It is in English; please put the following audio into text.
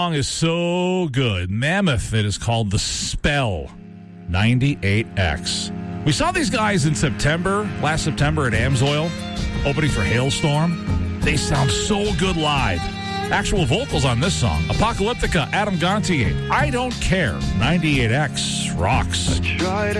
song is so good. Mammoth, it is called The Spell 98X. We saw these guys in last September at Amsoil, opening for Hailstorm. They sound so good live. Actual vocals on this song. Apocalyptica, Adam Gontier. I Don't Care. 98X rocks.